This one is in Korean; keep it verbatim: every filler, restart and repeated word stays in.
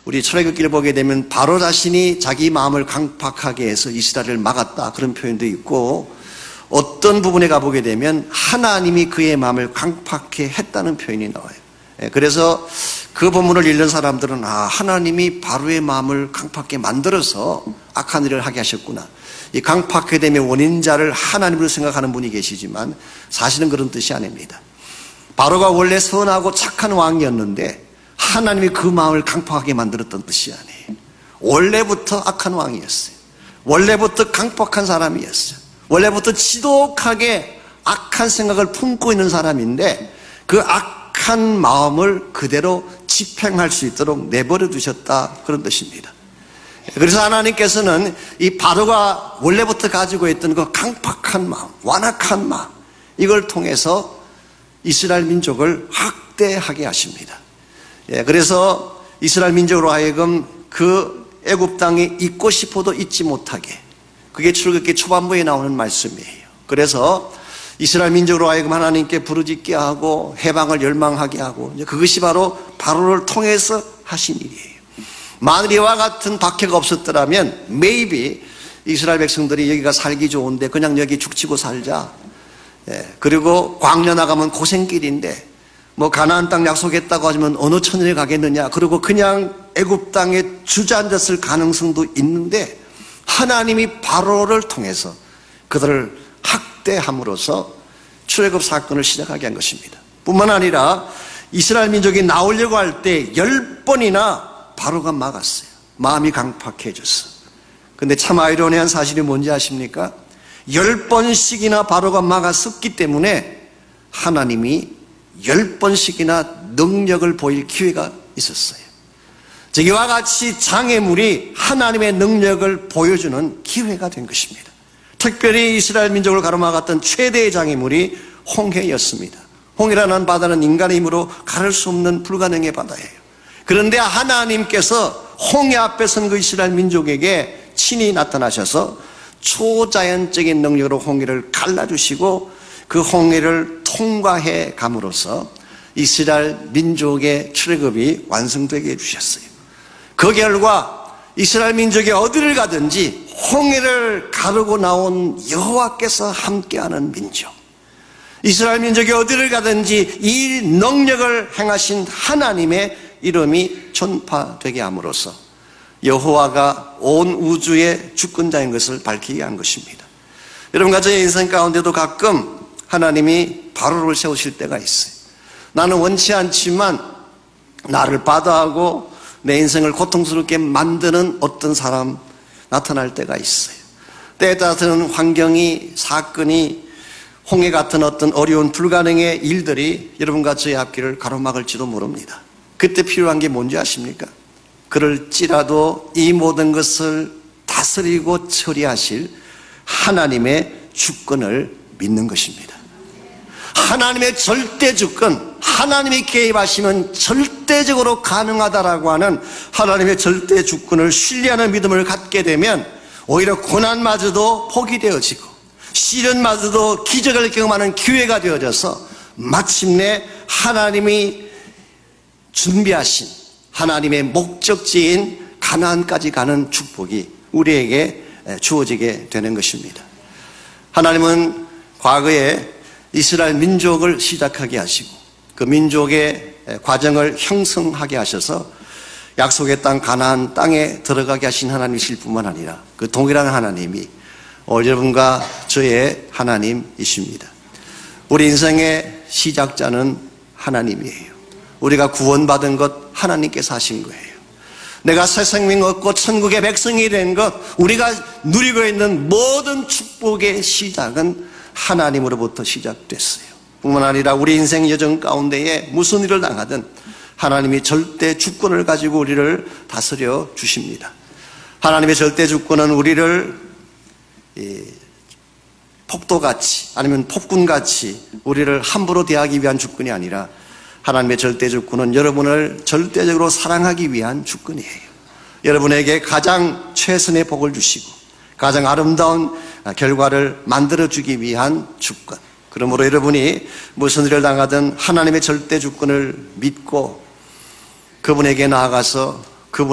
우리 출애굽기를 보게 되면 바로 자신이 자기 마음을 강팍하게 해서 이스라엘을 막았다, 그런 표현도 있고, 어떤 부분에 가보게 되면 하나님이 그의 마음을 강팍해 했다는 표현이 나와요. 그래서 그 본문을 읽는 사람들은 아, 하나님이 바로의 마음을 강팍하게 만들어서 악한 일을 하게 하셨구나. 이 강팍해 됨의 원인자를 하나님으로 생각하는 분이 계시지만 사실은 그런 뜻이 아닙니다. 바로가 원래 선하고 착한 왕이었는데 하나님이 그 마음을 강팍하게 만들었던 뜻이 아니에요. 원래부터 악한 왕이었어요. 원래부터 강팍한 사람이었어요. 원래부터 지독하게 악한 생각을 품고 있는 사람인데 그 악한 마음을 그대로 집행할 수 있도록 내버려 두셨다, 그런 뜻입니다. 그래서 하나님께서는 이 바로가 원래부터 가지고 있던 그 강팍한 마음, 완악한 마음, 이걸 통해서 이스라엘 민족을 학대하게 하십니다. 예, 그래서 이스라엘 민족으로 하여금 그 애굽 땅에 있고 싶어도 있지 못하게, 그게 출애굽기 초반부에 나오는 말씀이에요. 그래서 이스라엘 민족으로 하여금 하나님께 부르짖게 하고 해방을 열망하게 하고, 그것이 바로 바로를 통해서 하신 일이에요. 만일 이와 같은 박해가 없었더라면 maybe 이스라엘 백성들이 여기가 살기 좋은데 그냥 여기 죽치고 살자, 예, 그리고 광야 나가면 고생길인데 뭐 가나안 땅 약속했다고 하지만 어느 천일에 가겠느냐, 그리고 그냥 애굽 땅에 주저앉았을 가능성도 있는데 하나님이 바로를 통해서 그들을 학대함으로써 출애굽 사건을 시작하게 한 것입니다. 뿐만 아니라 이스라엘 민족이 나오려고 할 때 열 번이나 바로가 막았어요. 마음이 강팍해졌어. 근데 참 아이러니한 사실이 뭔지 아십니까? 열 번씩이나 바로가 막았었기 때문에 하나님이 열 번씩이나 능력을 보일 기회가 있었어요. 즉 이와 같이 장애물이 하나님의 능력을 보여주는 기회가 된 것입니다. 특별히 이스라엘 민족을 가로막았던 최대의 장애물이 홍해였습니다. 홍해라는 바다는 인간의 힘으로 가를 수 없는 불가능의 바다예요. 그런데 하나님께서 홍해 앞에 선 그 이스라엘 민족에게 친히 나타나셔서 초자연적인 능력으로 홍해를 갈라주시고 그 홍해를 통과해 감으로써 이스라엘 민족의 출애굽이 완성되게 해주셨어요. 그 결과 이스라엘 민족이 어디를 가든지 홍해를 가르고 나온 여호와께서 함께하는 민족, 이스라엘 민족이 어디를 가든지 이 능력을 행하신 하나님의 이름이 전파되게 함으로써 여호와가 온 우주의 주권자인 것을 밝히게 한 것입니다. 여러분과 저의 인생 가운데도 가끔 하나님이 바로를 세우실 때가 있어요. 나는 원치 않지만 나를 바다하고 내 인생을 고통스럽게 만드는 어떤 사람 나타날 때가 있어요. 때에 따라서는 환경이, 사건이, 홍해 같은 어떤 어려운 불가능의 일들이 여러분과 저의 앞길을 가로막을지도 모릅니다. 그때 필요한 게 뭔지 아십니까? 그럴지라도 이 모든 것을 다스리고 처리하실 하나님의 주권을 믿는 것입니다. 하나님의 절대 주권, 하나님이 개입하시면 절대적으로 가능하다라고 하는 하나님의 절대 주권을 신뢰하는 믿음을 갖게 되면 오히려 고난마저도 복이 되어지고 시련마저도 기적을 경험하는 기회가 되어져서 마침내 하나님이 준비하신 하나님의 목적지인 가나안까지 가는 축복이 우리에게 주어지게 되는 것입니다. 하나님은 과거에 이스라엘 민족을 시작하게 하시고 그 민족의 과정을 형성하게 하셔서 약속의 땅 가나안 땅에 들어가게 하신 하나님이실 뿐만 아니라 그 동일한 하나님이 오늘 여러분과 저의 하나님이십니다. 우리 인생의 시작자는 하나님이에요. 우리가 구원받은 것 하나님께서 하신 거예요. 내가 새 생명 얻고 천국의 백성이 된 것, 우리가 누리고 있는 모든 축복의 시작은 하나님으로부터 시작됐어요. 뿐만 아니라 우리 인생 여정 가운데에 무슨 일을 당하든 하나님이 절대 주권을 가지고 우리를 다스려 주십니다. 하나님의 절대 주권은 우리를 폭도같이 아니면 폭군같이 우리를 함부로 대하기 위한 주권이 아니라 하나님의 절대 주권은 여러분을 절대적으로 사랑하기 위한 주권이에요. 여러분에게 가장 최선의 복을 주시고 가장 아름다운 결과를 만들어주기 위한 주권. 그러므로 여러분이 무슨 일을 당하든 하나님의 절대 주권을 믿고 그분에게 나아가서